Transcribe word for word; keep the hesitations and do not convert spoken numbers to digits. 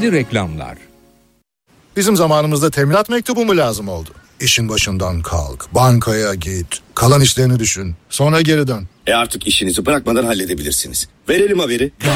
Şimdi reklamlar. Bizim zamanımızda teminat mektubu mu lazım oldu? İşin başından kalk, bankaya git, kalan işlerini düşün, sonra geri dön. E artık işinizi bırakmadan halledebilirsiniz. Verelim haberi.